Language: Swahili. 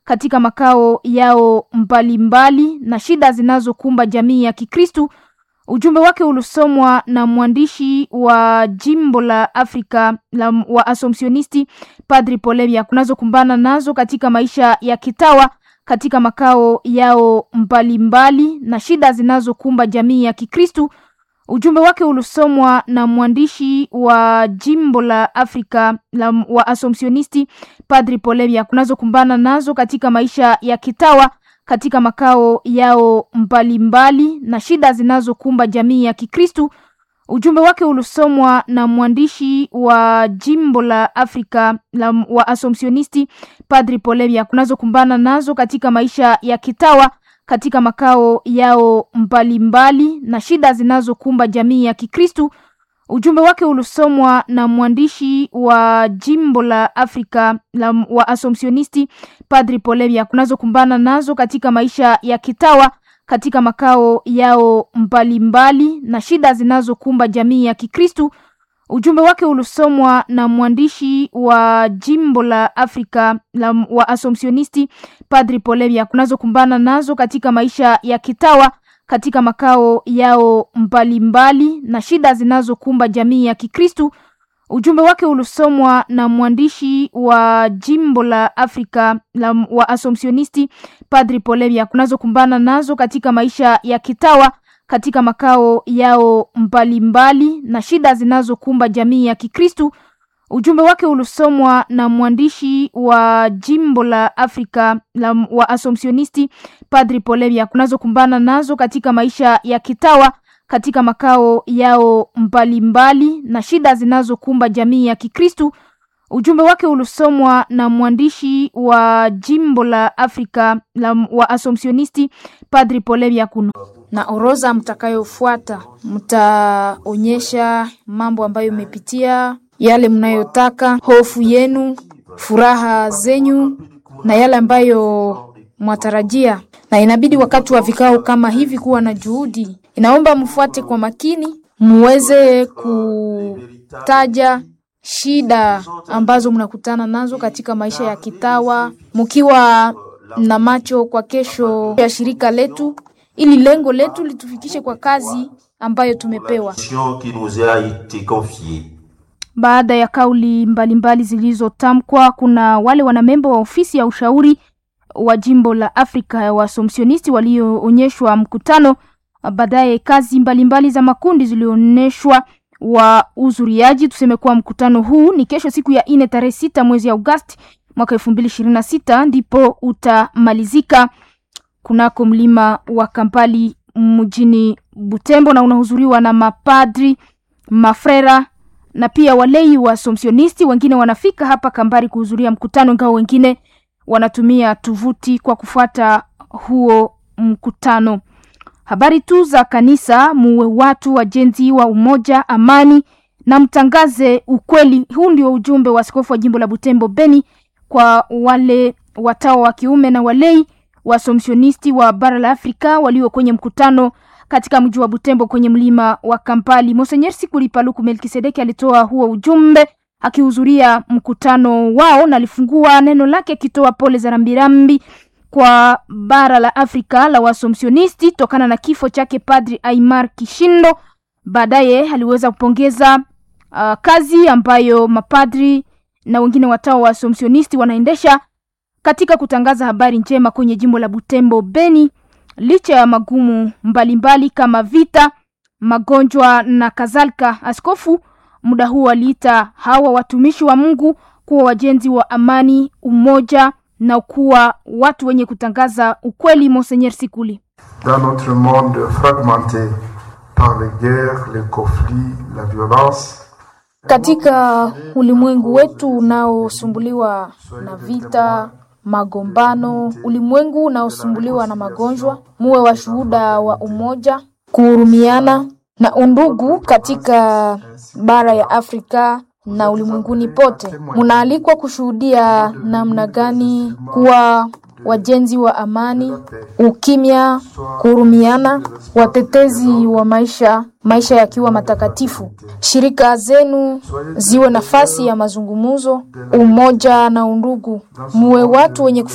katika makao yao mbalimbali na shida zinazokumba jamii ya Kikristo. Ujumbe wake ulisomwa na mwandishi wa jimbo la Afrika wa Assumptionisti Padri Polebia kunazokumbana nazo katika maisha ya kitawa katika makao yao mbalimbali na shida zinazokumba jamii ya Kikristo. Ujumbe wake ulisomwa na mwandishi wa jimbo la Afrika wa Assumptionisti Padri Polebia kunazokumbana nazo katika maisha ya kitawa katika makao yao mbalimbali na shida zinazokumba jamii ya Kikristo. Ujumbe wake ulisomwa na mwandishi wa jimbo la Afrika wa Assumptionisti Padri Polebia kunazokumbana nazo katika maisha ya kitawa katika makao yao mbalimbali na shida zinazokumba jamii ya Kikristo. Ujumbe wake ulisomwa na mwandishi wa jimbo la Afrika wa Assumptionisti Padri Polebia kunazokumbana nazo katika maisha ya kitawa katika makao yao mbalimbali na shida zinazokumba jamii ya Kikristo. Ujumbe wake ulisomwa na mwandishi wa jimbo la Afrika wa Assumptionisti Padri Polebia kunazokumbana nazo katika maisha ya kitawa katika makao yao mbalimbali na shida zinazokumba jamii ya Kikristo. Ujumbe wake ulisomwa na mwandishi wa jimbo la Afrika wa Assumptionisti Padri Polebia kunazokumbana nazo katika maisha ya kitawa katika makao yao mbalimbali na shida zinazokumba jamii ya Kikristo. Ujumbe wake ulisomwa na mwandishi wa jimbo la Afrika wa Assumptionisti Padri Polebia kunazokumbana nazo katika maisha ya kitawa katika makao yao mbalimbali na shida zinazokumba jamii ya Kikristo. Ujumbe wake ulisomwa na mwandishi wa jimbo la Afrika wa Assumptionisti Padri Polebia na orodha mtakayofuata mtaonyesha mambo ambayo umepitia, yale mnayotaka, hofu yenu, furaha zenyu na yale ambayo mwatarajia. Na inabidi wakati wa vikao kama hivi kuwa na juhudi. Inaomba mfuate kwa makini, muweze kutaja shida ambazo mnakutana nazo katika maisha ya kitawa, mkiwa na macho kwa kesho ya shirika letu, ili lengo letu litufikishe kwa kazi ambayo tumepewa. Baada ya kauli mbalimbali zilizotamkwa, kuna wale wanamemba wa ofisi ya ushauri wa jimbo la Afrika wa Assumptionisti walioonyeshwa mkutano. Baadaye kazi mbalimbali za makundi zilionyeshwa wa uzuriaji. Tuseme kuwa mkutano huu ni kesho siku ya 4 tarehe 6 mwezi Agosti mwaka 2026 ndipo utamalizika kunako mlima wa Kampali mjini Butembo, na unahudhuriwa na mapadri, mafrera na pia walei wa Assumptionisti. Wengine wanafika hapa Kambari kuhudhuria mkutano, ingawa wengine wanatumia tuvuti kwa kufuata huo mkutano. Habari tu za kanisa: muwe watu wajenzi wa umoja, amani na mtangaze ukweli. Huu ndio ujumbe wa askofu wa jimbo la Butembo Beni kwa wale watawa wa kiume na walei wa Assumptionisti wa bara la Afrika walio kwenye mkutano katika mji wa Butembo kwenye mlima wa Kampali. Monseigneur Sikuli Paluku Melkisedeki alitoa huo ujumbe akihudhuria mkutano wao, na alifungua neno lake akitoa pole za rambirambi kwa bara la Afrika la Assumptionisti tokana na kifo chake Padri Aimar Kishindo. Baadaye aliweza kupongeza kazi ambayo mapadri na wengine watawa wa Assumptionisti wanaendesha katika kutangaza habari njema kwenye jimbo la Butembo Beni, licha ya magumu mbalimbali kama vita, magonjwa na kadhalika. Askofu muda huu aliita hawa watumishi wa Mungu kuwa wajenzi wa amani, umoja na kuwa watu wenye kutangaza ukweli. Monseigneur Sikuli: Dans notre monde fragmenté par les guerres, les conflits, la violence, katika ulimwengu wetu unaosumbuliwa na vita, magombano, ulimwengu unaosumbuliwa na magonjwa, muwe washuhuda wa umoja, kuhurumiana na undugu katika bara ya Afrika na ulimwenguni pote. Munaalikwa kushuhudia namna gani kuwa wajenzi wa amani, ukimya, kuhurumiana, watetezi wa maisha yakiwa matakatifu. Shirika zenu ziwe nafasi ya mazungumzo, umoja na undugu. Muwe watu wenye